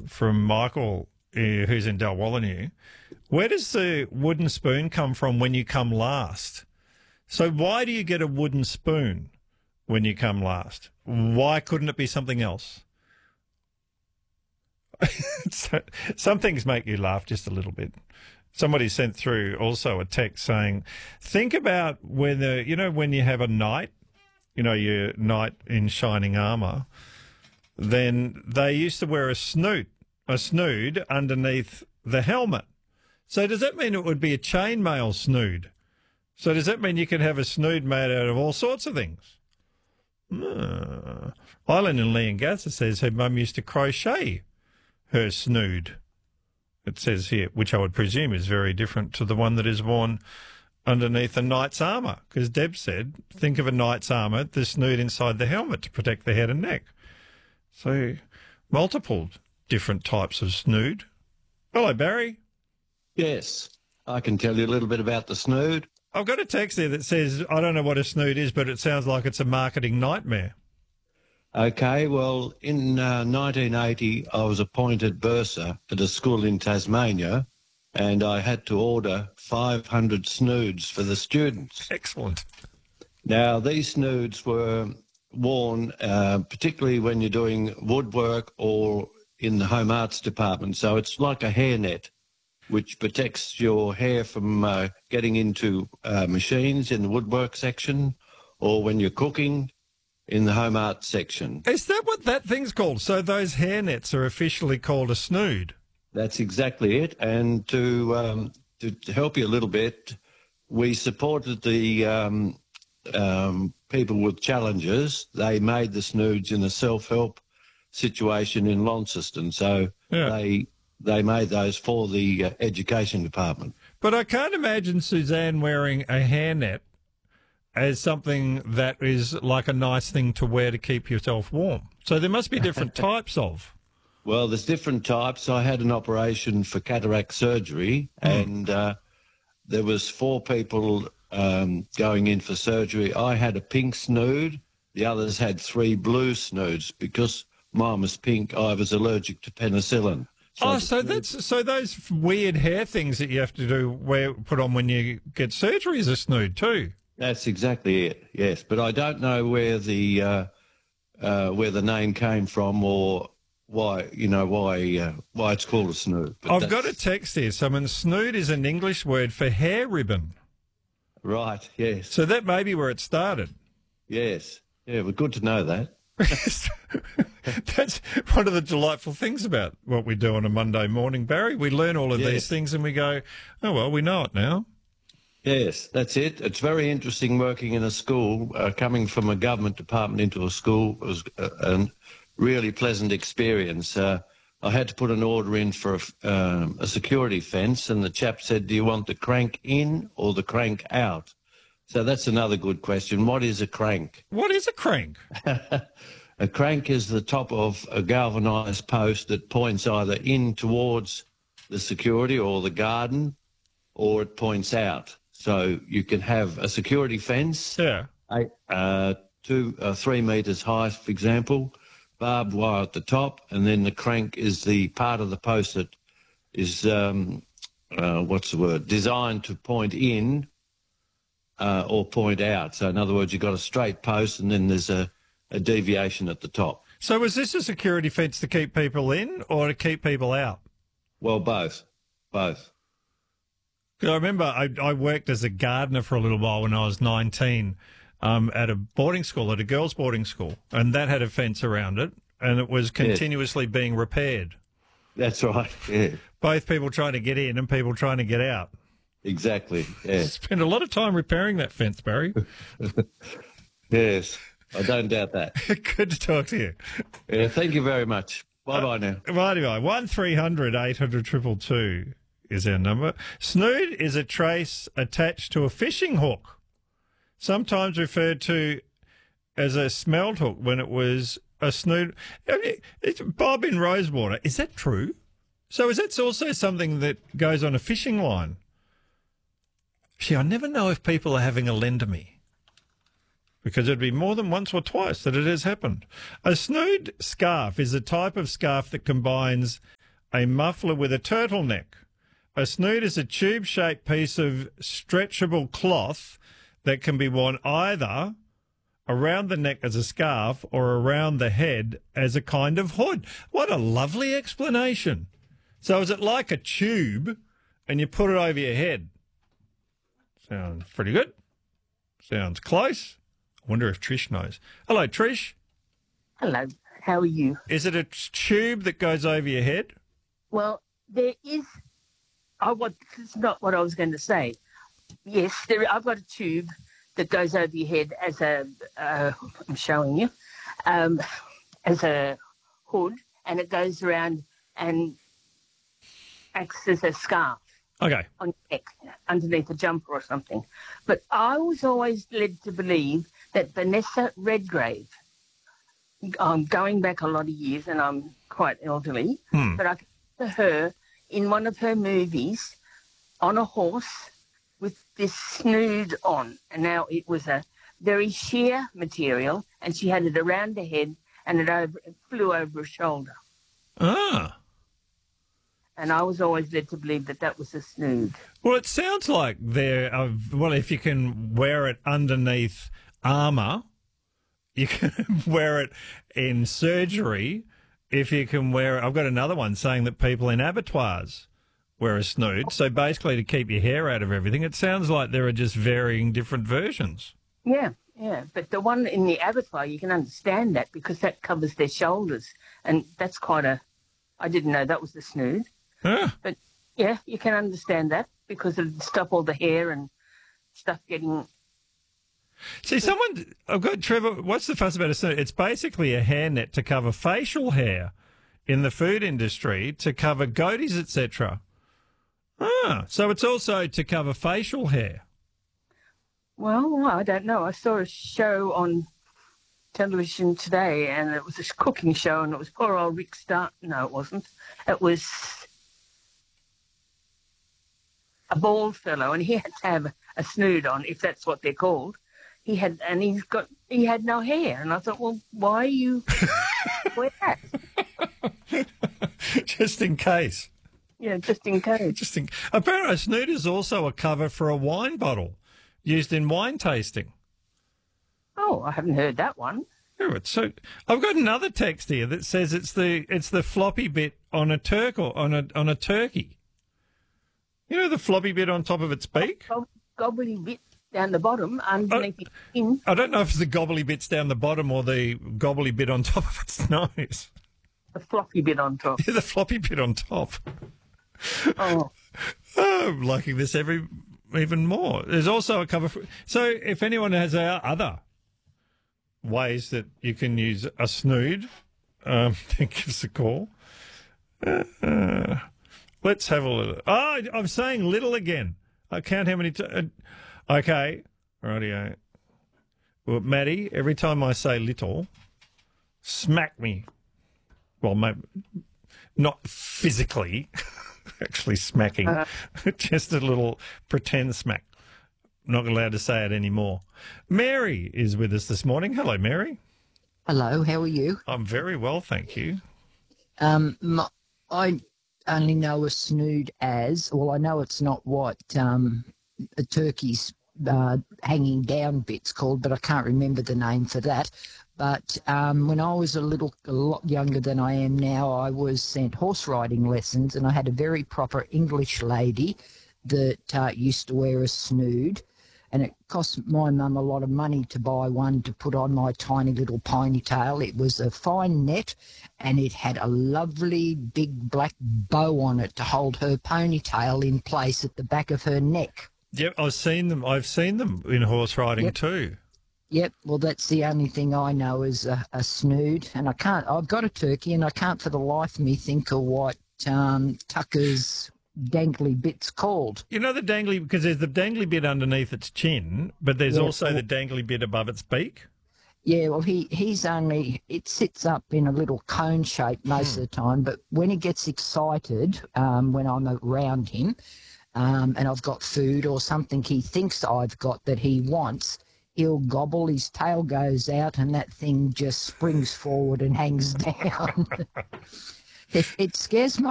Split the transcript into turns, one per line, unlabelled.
from Michael, who's in Dalwallinu. Where does the wooden spoon come from when you come last? So why do you get a wooden spoon when you come last? Why couldn't it be something else? Some things make you laugh just a little bit. Somebody sent through also a text saying, think about when you have a knight, your knight in shining armour, then they used to wear a snood underneath the helmet. So does that mean it would be a chainmail snood? So does that mean you can have a snood made out of all sorts of things? Eileen in Leongatha says her mum used to crochet her snood. It says here, which I would presume is very different to the one that is worn underneath a knight's armour. Because Deb said, think of a knight's armour, the snood inside the helmet to protect the head and neck. So multiple different types of snood. Hello, Barry.
Yes, I can tell you a little bit about the snood.
I've got a text there that says, I don't know what a snood is, but it sounds like it's a marketing nightmare.
Okay, well, in 1980, I was appointed bursar at a school in Tasmania, and I had to order 500 snoods for the students.
Excellent.
Now, these snoods were worn particularly when you're doing woodwork or in the home arts department. So it's like a hairnet, which protects your hair from getting into machines in the woodwork section, or when you're cooking in the home arts section.
Is that what that thing's called? So those hairnets are officially called a snood?
That's exactly it. And to help you a little bit, we supported the people with challenges. They made the snoods in a self-help situation in Launceston. So they made those for the education department.
But I can't imagine Suzanne wearing a hairnet as something that is like a nice thing to wear to keep yourself warm. So there must be different types of.
Well, there's different types. I had an operation for cataract surgery, and there was 4 people going in for surgery. I had a pink snood. The others had 3 blue snoods. Because mine was pink, I was allergic to penicillin.
So those weird hair things that you have to put on when you get surgery is a snood too.
That's exactly it. Yes, but I don't know where the name came from or why it's called a snood. But
I've got a text here. Snood is an English word for hair ribbon.
Right. Yes.
So that may be where it started.
Yes. Yeah. Well, good to know that.
That's one of the delightful things about what we do on a Monday morning, Barry. We learn all of these things and we go, oh, well, we know it now.
Yes, that's it. It's very interesting working in a school. Coming from a government department into a school was a really pleasant experience. I had to put an order in for a security fence, and the chap said, do you want the crank in or the crank out? So that's another good question. What is a crank?
What is a crank?
A crank is the top of a galvanised post that points either in towards the security or the garden, or it points out. So you can have a security fence, 3 metres high, for example, barbed wire at the top, and then the crank is the part of the post that is, designed to point in or point out. So in other words, you've got a straight post and then there's a deviation at the top.
So is this a security fence to keep people in or to keep people out?
Well, both.
I remember I worked as a gardener for a little while when I was 19 at a boarding school, at a girls' boarding school, and that had a fence around it, and it was continuously being repaired.
That's right, yeah.
Both people trying to get in and people trying to get out.
Exactly, yeah.
Spent a lot of time repairing that fence, Barry.
Yes, I don't doubt that.
Good to talk to you.
Yeah, thank you very much. Bye-bye now.
Bye-bye. 1300 800 222 is our number. Snood is a trace attached to a fishing hook, sometimes referred to as a smelt hook when it was a snood. It's Bob in Rosewater. Is that true? So is that also something that goes on a fishing line? Gee, I never know if people are having a lend to me. because it'd be more than once or twice that it has happened. A snood scarf is a type of scarf that combines a muffler with a turtleneck. A snood is a tube-shaped piece of stretchable cloth that can be worn either around the neck as a scarf or around the head as a kind of hood. What a lovely explanation. So is it like a tube and you put it over your head? Sounds pretty good. Sounds close. I wonder if Trish knows. Hello, Trish.
Hello, how are you?
Is it a tube that goes over your head?
Well, there is. This is not what I was going to say. Yes, I've got a tube that goes over your head as I'm showing you, as a hood, and it goes around and acts as a scarf.
Okay.
On your neck, underneath a jumper or something. But I was always led to believe that Vanessa Redgrave, going back a lot of years, and I'm quite elderly, but I saw her in one of her movies on a horse with this snood on. And now it was a very sheer material, and she had it around her head, and it flew over her shoulder.
Ah.
And I was always led to believe that that was a snood.
Well, it sounds like if you can wear it underneath armour, you can wear it in surgery. If you can wear it, I've got another one saying that people in abattoirs wear a snood. So basically to keep your hair out of everything. It sounds like there are just varying different versions.
Yeah. But the one in the abattoir, you can understand that because that covers their shoulders. And that's I didn't know that was the snood.
Ah.
But, yeah, you can understand that because it'd stop all the hair and stuff getting...
See, I've got Trevor, what's the fuss about a snood? It's basically a hairnet to cover facial hair in the food industry, to cover goatees, etc. Ah, so it's also to cover facial hair.
Well, I don't know. I saw a show on television today, and it was a cooking show, and it was poor old Rick Stark. No, it wasn't. It was a bald fellow, and he had to have a snood on, if that's what they're called. He had no hair, and I thought, well, why you wear that?
Just in case.
Yeah, just in case.
Apparently, a snood is also a cover for a wine bottle used in wine tasting.
Oh, I haven't heard that one.
Yeah, so I've got another text here that says it's the floppy bit on a on a turkey. You know the floppy bit on top of its beak?
Gobbly bit down the bottom, underneath its skin.
I don't know if it's the gobbly bits down the bottom or the gobbly bit on top of its nose.
The floppy bit on top.
Yeah, the floppy bit on top.
Oh.
I'm liking this even more. There's also a cover so if anyone has other ways that you can use a snood, then give us a call. Let's have a look. Oh, I'm saying little again. I count how many okay, rightio. Well, Maddie, every time I say little, smack me. Well, maybe not physically, actually smacking, just a little pretend smack. Not allowed to say it anymore. Mary is with us this morning. Hello, Mary.
Hello, how are you?
I'm very well, thank you.
I only know a snood as, well, I know it's not what a turkey's hanging down bit's called, but I can't remember the name for that. But when I was a lot younger than I am now, I was sent horse riding lessons, and I had a very proper English lady that used to wear a snood, and it cost my mum a lot of money to buy one to put on my tiny little ponytail. It was a fine net, and it had a lovely big black bow on it to hold her ponytail in place at the back of her neck.
Yep, I've seen them in horse riding too.
Yep, well, that's the only thing I know is a snood, and I've got a turkey, and I can't for the life of me think of what Tucker's dangly bit's called.
You know the dangly, because there's the dangly bit underneath its chin, but there's also the dangly bit above its beak.
Yeah, well, it sits up in a little cone shape most of the time, but when he gets excited, when I'm around him, and I've got food or something he thinks I've got that he wants, he'll gobble, his tail goes out, and that thing just springs forward and hangs down. It scares my